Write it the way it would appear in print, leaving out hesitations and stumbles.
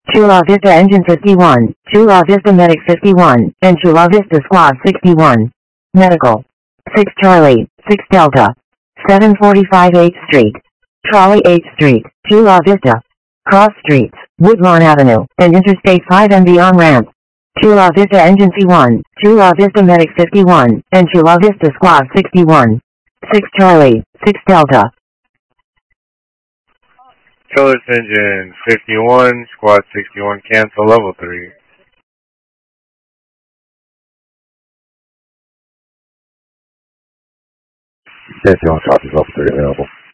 Chula Vista Engine 51, Chula Vista Medic 51, and Chula Vista Squad 61. Medical. 6 Charlie, 6 Delta. 745 8th Street. Trolley 8th Street, Chula Vista. Cross Streets, Woodlawn Avenue, and Interstate 5 and beyond ramp. Chula Vista Engine C1, Chula Vista Medic 51, and Chula Vista Squad 61. 6 Charlie, 6 Delta. Chula Vista Engine 51, Squad 61, cancel level 3. Cancel on top is level 3 available.